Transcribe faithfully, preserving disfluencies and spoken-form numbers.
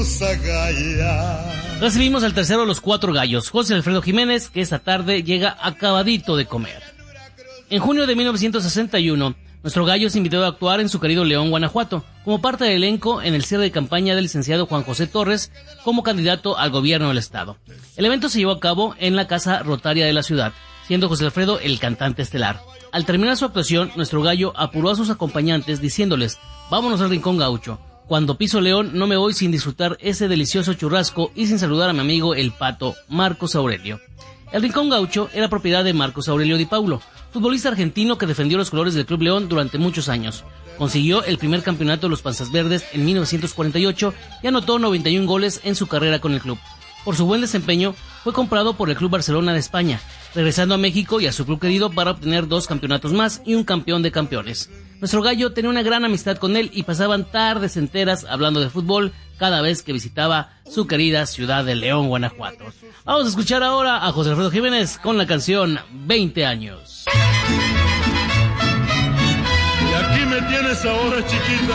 Recibimos al tercero de los cuatro gallos, José Alfredo Jiménez, que esta tarde llega acabadito de comer. En junio de mil novecientos sesenta y uno, nuestro gallo se invitó a actuar en su querido León, Guanajuato, como parte del elenco en el cierre de campaña del licenciado Juan José Torres como candidato al gobierno del estado. El evento se llevó a cabo en la Casa Rotaria de la ciudad, siendo José Alfredo el cantante estelar. Al terminar su actuación, nuestro gallo apuró a sus acompañantes diciéndoles: vámonos al Rincón Gaucho. Cuando piso León no me voy sin disfrutar ese delicioso churrasco y sin saludar a mi amigo el Pato, Marcos Aurelio. El Rincón Gaucho era propiedad de Marcos Aurelio Di Paulo, futbolista argentino que defendió los colores del Club León durante muchos años. Consiguió el primer campeonato de los Panzas Verdes en mil novecientos cuarenta y ocho y anotó noventa y un goles en su carrera con el club. Por su buen desempeño, fue comprado por el Club Barcelona de España, regresando a México y a su club querido para obtener dos campeonatos más y un campeón de campeones. Nuestro gallo tenía una gran amistad con él y pasaban tardes enteras hablando de fútbol cada vez que visitaba su querida ciudad de León, Guanajuato. Vamos a escuchar ahora a José Alfredo Jiménez con la canción veinte años. Y aquí me tienes ahora, chiquita.